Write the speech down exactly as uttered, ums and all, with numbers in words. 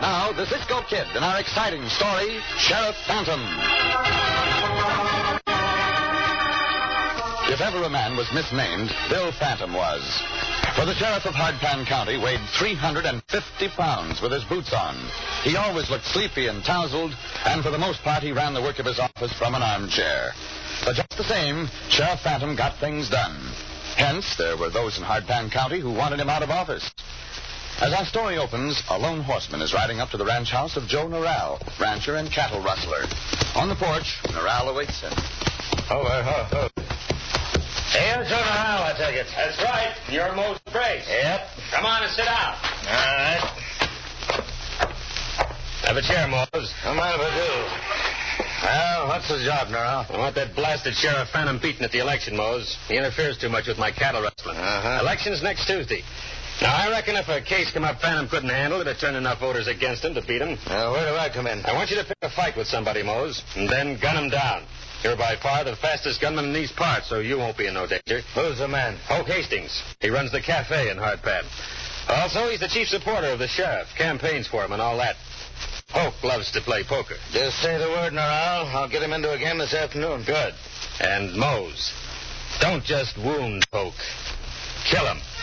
Now, the Cisco Kid in our exciting story, Sheriff Phantom. If ever a man was misnamed, Bill Phantom was. For the sheriff of Hardpan County weighed three hundred fifty pounds with his boots on. He always looked sleepy and tousled, and for the most part he ran the work of his office from an armchair. But just the same, Sheriff Phantom got things done. Hence, there were those in Hardpan County who wanted him out of office. As our story opens, a lone horseman is riding up to the ranch house of Joe Norral, rancher and cattle rustler. On the porch, Norral awaits him. Oh, uh, oh, oh. Hey, you're Joe Norral, I take it. That's right. You're Mose Brace. Yep. Come on and sit down. All right. Have a chair, Mose. Don't mind if I do. Well, what's the job, Norral? I want that blasted Sheriff Phantom beaten at the election, Mose. He interferes too much with my cattle rustling. Uh-huh. Election's next Tuesday. Now, I reckon if a case come up Phantom couldn't handle, it'd turn enough voters against him to beat him. Uh, where do I come in? I want you to pick a fight with somebody, Mose, and then gun him down. You're by far the fastest gunman in these parts, so you won't be in no danger. Who's the man? Hoke Hastings. He runs the cafe in Hardpan. Also, he's the chief supporter of the sheriff, campaigns for him and all that. Hoke loves to play poker. Just say the word, Norral. I'll get him into a game this afternoon. Good. And Mose, don't just wound Hoke. Kill him.